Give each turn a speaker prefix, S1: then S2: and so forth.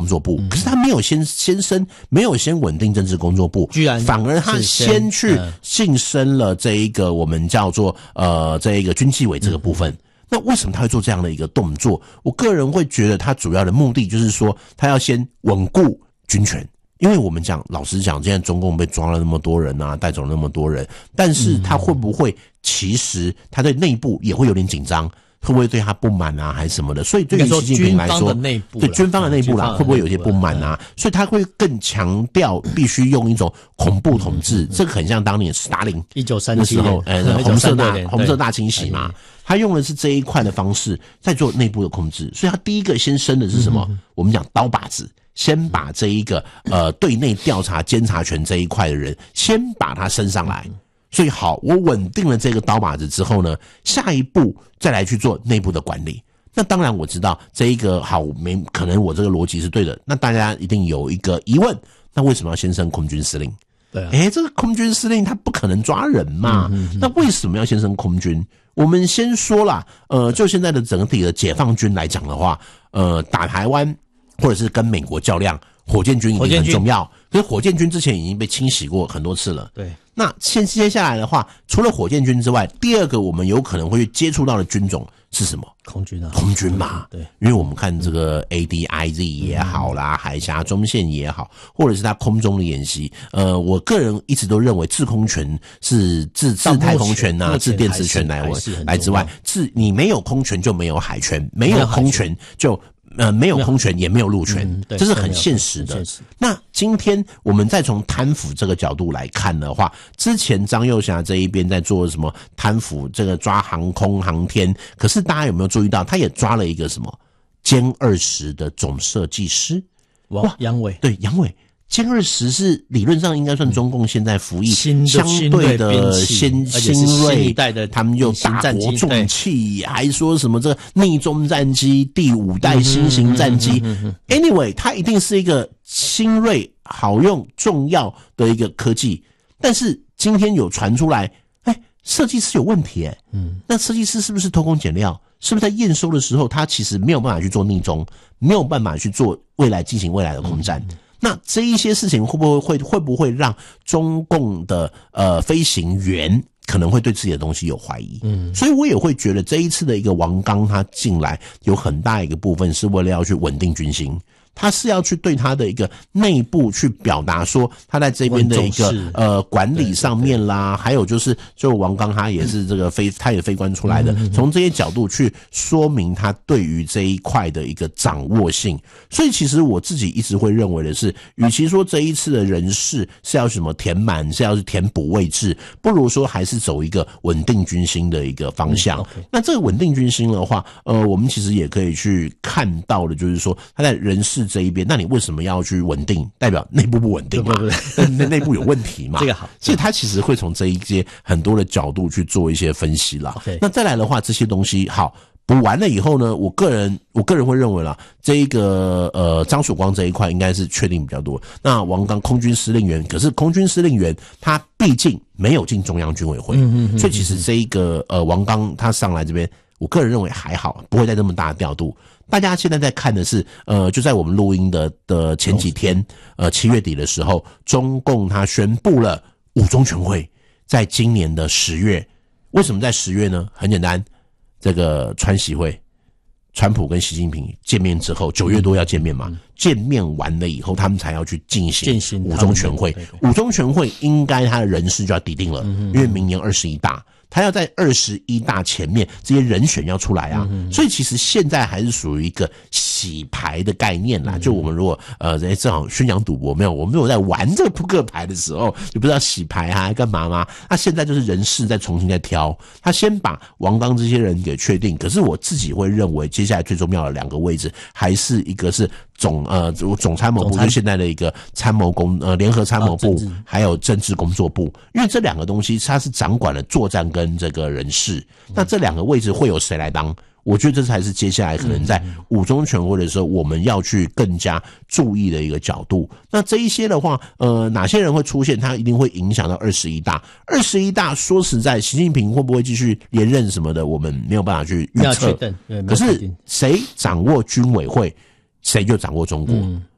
S1: 作部，可是他没有先升，没有先稳定政治工作部，
S2: 居然
S1: 反而他先去晋升了这一个我们叫做这一个军纪委这个部分。那为什么他会做这样的一个动作？我个人会觉得他主要的目的就是说，他要先稳固军权。因为我们老实讲，现在中共被抓了那么多人啊，带走了那么多人，但是他会不会其实他对内部也会有点紧张，会不会对他不满啊，还是什么的？所以对于习近平来说，对军方的内部啦，会不会有一些不满啊？所以他会更强调必须用一种恐怖统治，这个很像当年斯大林
S2: 1937
S1: 那时候，红色大清洗嘛。他用的是这一块的方式在做内部的控制，所以他第一个先升的是什么？我们讲刀把子。先把这一个对内调查监察权这一块的人先把他升上来，所以好，我稳定了这个刀把子之后呢，下一步再来去做内部的管理。那当然我知道这一个好，可能我这个逻辑是对的，那大家一定有一个疑问，那为什么要先升空军司令？
S2: 对啊，
S1: 这个空军司令他不可能抓人嘛，那为什么要先升空军？我们先说啦，就现在的整体的解放军来讲的话，打台湾或者是跟美国较量，火箭军一定很重要。可是火箭军之前已经被清洗过很多次了。对，那接下来的话，除了火箭军之外，第二个我们有可能会去接触到的军种是什么？
S2: 空军啊，
S1: 空军嘛。
S2: 对，
S1: 因为我们看这个 ADIZ 也好啦，海峡中线也好，或者是它空中的演习，我个人一直都认为制空权是自太空权啊，自电磁权来之外，你没有空权就没有海权，没有空权就没有空权也没有陆权，这是很现实的。那今天我们再从贪腐这个角度来看的话，之前张又侠这一边在做什么贪腐，这个抓航空航天，可是大家有没有注意到，他也抓了一个什么歼20的总设计师？
S2: 哇，杨伟，
S1: 对，杨伟。歼20是理论上应该算中共现在服役相
S2: 对
S1: 的新锐，他们又大国重器，还说什么这个内中战机第5代新型战机。Anyway， 它一定是一个新锐、好用、重要的一个科技。但是今天有传出来，设计师有问题那设计师是不是偷工减料？是不是在验收的时候，他其实没有办法去做逆中，没有办法去做进行未来的空战？那这一些事情会不会让中共的飞行员可能会对自己的东西有怀疑？所以我也会觉得这一次的一个王刚他进来有很大一个部分是为了要去稳定军心。他是要去对他的一个内部去表达说他在这边的一个管理上面啦，还有就是王刚他也是这个他也飞官出来的，从这些角度去说明他对于这一块的一个掌握性。所以其实我自己一直会认为的是，与其说这一次的人事是要什么填满，是要是填补位置，不如说还是走一个稳定军心的一个方向。那这个稳定军心的话，我们其实也可以去看到的，就是说他在人事这一边，那你为什么要去稳定？代表内部不稳定嘛？内部有问题嘛？
S2: 这个好，
S1: 所以他其实会从这一些很多的角度去做一些分析啦。那再来的话，这些东西好补完了以后呢，我个人会认为啦，这一个张曙光这一块应该是确定比较多。那王刚空军司令员，可是空军司令员他毕竟没有进中央军委会，所以其实这一个王刚他上来这边，我个人认为还好，不会再这么大的调度。大家现在在看的是，就在我们录音的前几天，7月底的时候，中共他宣布了5中全会，在今年的10月。为什么在10月呢？很简单，这个川习会，川普跟习近平见面之后，9月多要见面嘛，见面完了以后，他们才要去进行5中全会。5中全会应该他的人事就要拟定了，因为明年21大。他要在21大前面，这些人选要出来啊，所以其实现在还是属于一个洗牌的概念啦。就我们如果正好宣扬赌博，我没有在玩这个扑克牌的时候，就不知道洗牌啊干嘛吗？那现在就是人事再重新再挑，他先把王刚这些人给确定。可是我自己会认为，接下来最重要的2个位置，还是一个是总参谋部，就现在的一个联合参谋部，还有政治工作部，因为这2个东西它是掌管了作战跟这个人事。那这2个位置会由谁来当？我觉得这才是接下来可能在5中全会的时候我们要去更加注意的一个角度。那这一些的话，哪些人会出现，它一定会影响到21大。21大说实在，习近平会不会继续连任什么的，我们没有办法去预测。可是谁掌握军委会，谁就掌握中国。